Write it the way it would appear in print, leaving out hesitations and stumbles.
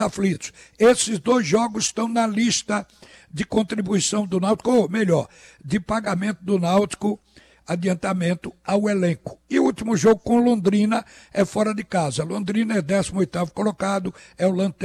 aflitos. Esses 2 jogos estão na lista de contribuição do Náutico, ou melhor, de pagamento do Náutico, adiantamento ao elenco. E o último jogo com Londrina é fora de casa. Londrina é 18º colocado, é o lanterna.